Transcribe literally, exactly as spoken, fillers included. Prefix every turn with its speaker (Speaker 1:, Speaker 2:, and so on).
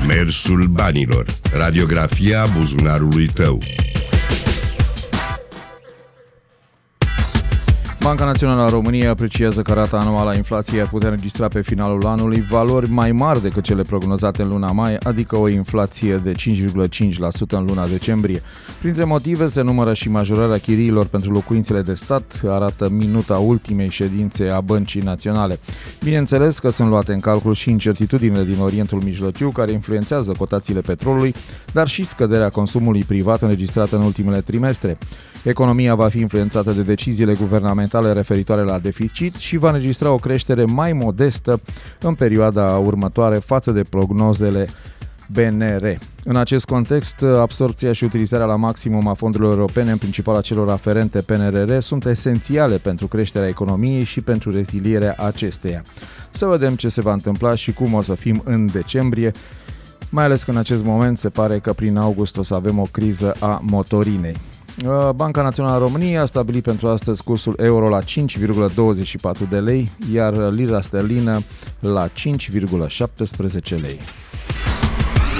Speaker 1: Mersul banilor. Radiografia buzunarului tău.
Speaker 2: Banca Națională a României apreciază că rata anuală a inflației ar putea înregistra pe finalul anului valori mai mari decât cele prognozate în luna mai, adică o inflație de cinci virgulă cinci la sută în luna decembrie. Printre motive se numără și majorarea chiriilor pentru locuințele de stat, arată minuta ultimei ședințe a Băncii Naționale. Bineînțeles că sunt luate în calcul și incertitudinile din Orientul Mijlociu, care influențează cotațiile petrolului, dar și scăderea consumului privat înregistrată în ultimele trimestre. Economia va fi influențată de deciziile guvernamentale referitoare la deficit și va înregistra o creștere mai modestă în perioada următoare față de prognozele B N R. În acest context, absorbția și utilizarea la maximum a fondurilor europene, în principal a celor aferente P N R R, sunt esențiale pentru creșterea economiei și pentru rezilierea acesteia. Să vedem ce se va întâmpla și cum o să fim în decembrie, mai ales că în acest moment se pare că prin august o să avem o criză a motorinei. Banca Națională a României a stabilit pentru astăzi cursul euro la cinci virgulă douăzeci și patru de lei, iar lira sterlină la cinci virgulă șaptesprezece lei.